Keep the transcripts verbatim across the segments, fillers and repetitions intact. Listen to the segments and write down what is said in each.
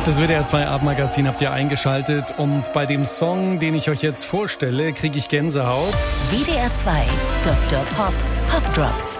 Das W D R zwei Abendmagazin habt ihr eingeschaltet und bei dem Song, den ich euch jetzt vorstelle, kriege ich Gänsehaut. W D R zwei, Doktor Pop, Pop Drops.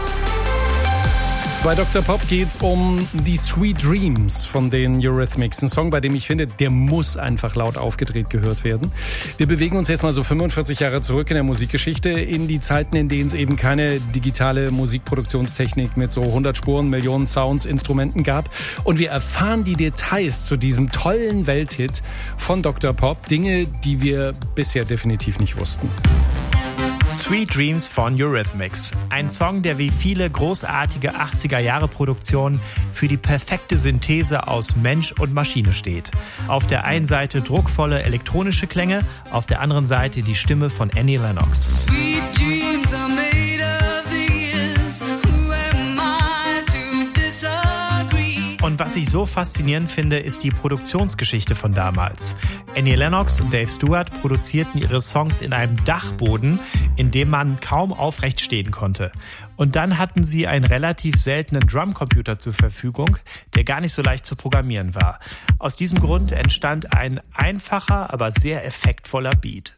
Bei Doktor Pop geht's um die Sweet Dreams von den Eurythmics. Ein Song, bei dem ich finde, der muss einfach laut aufgedreht gehört werden. Wir bewegen uns jetzt mal so fünfundvierzig Jahre zurück in der Musikgeschichte, in die Zeiten, in denen es eben keine digitale Musikproduktionstechnik mit so hundert Spuren, Millionen Sounds, Instrumenten gab. Und wir erfahren die Details zu diesem tollen Welthit von Doktor Pop. Dinge, die wir bisher definitiv nicht wussten. Sweet Dreams von Eurythmics. Ein Song, der wie viele großartige achtziger-Jahre-Produktionen für die perfekte Synthese aus Mensch und Maschine steht. Auf der einen Seite druckvolle elektronische Klänge, auf der anderen Seite die Stimme von Annie Lennox. Sweet dreams are made of these. Who am I to disagree? Und was ich so faszinierend finde, ist die Produktionsgeschichte von damals. Annie Lennox und Dave Stewart produzierten ihre Songs in einem Dachboden, in dem man kaum aufrecht stehen konnte. Und dann hatten sie einen relativ seltenen Drumcomputer zur Verfügung, der gar nicht so leicht zu programmieren war. Aus diesem Grund entstand ein einfacher, aber sehr effektvoller Beat.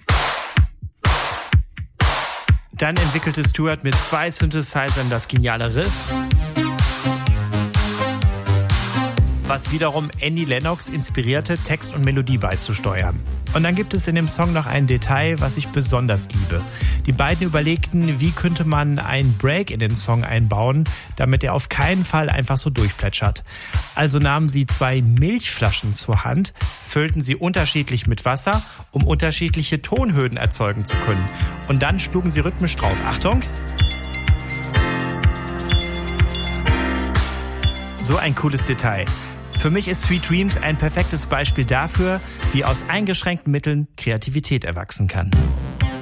Dann entwickelte Stewart mit zwei Synthesizern das geniale Riff, was wiederum Annie Lennox inspirierte, Text und Melodie beizusteuern. Und dann gibt es in dem Song noch ein Detail, was ich besonders liebe. Die beiden überlegten, wie könnte man einen Break in den Song einbauen, damit er auf keinen Fall einfach so durchplätschert. Also nahmen sie zwei Milchflaschen zur Hand, füllten sie unterschiedlich mit Wasser, um unterschiedliche Tonhöhen erzeugen zu können. Und dann schlugen sie rhythmisch drauf. Achtung! So ein cooles Detail. Für mich ist Sweet Dreams ein perfektes Beispiel dafür, wie aus eingeschränkten Mitteln Kreativität erwachsen kann.